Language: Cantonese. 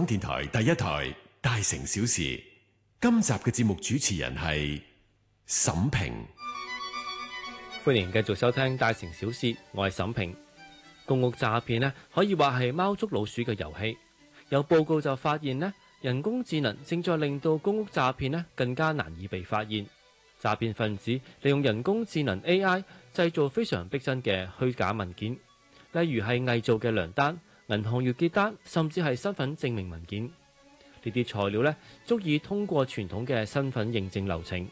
電台第一台《大城小事》，今集嘅節目主持人係沈平。 歡迎繼續收聽《大城小事》，我係沈平。公屋詐騙呢，可以話係貓捉老鼠嘅遊戲。有報告就發現呢，人工智能正在令到公屋詐騙呢更加難以被發現。詐騙分子利用人工智能 AI 製造非常逼真嘅虛假文件，例如係偽造嘅糧單、銀行月結單，甚至係身份證明文件。呢啲材料呢，足以通過傳統嘅身份認證流程，